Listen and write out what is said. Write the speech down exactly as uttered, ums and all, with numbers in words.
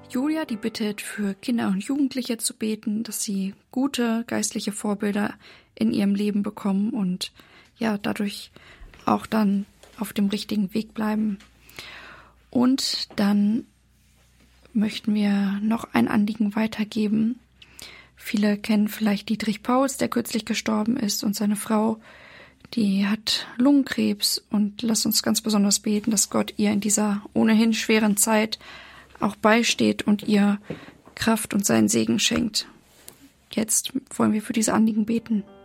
Julia, die bittet, für Kinder und Jugendliche zu beten, dass sie gute geistliche Vorbilder in ihrem Leben bekommen und ja, dadurch auch dann auf dem richtigen Weg bleiben. Und dann möchten wir noch ein Anliegen weitergeben. Viele kennen vielleicht Dietrich Pauls, der kürzlich gestorben ist, und seine Frau, die hat Lungenkrebs, und lasst uns ganz besonders beten, dass Gott ihr in dieser ohnehin schweren Zeit auch beisteht und ihr Kraft und seinen Segen schenkt. Jetzt wollen wir für diese Anliegen beten.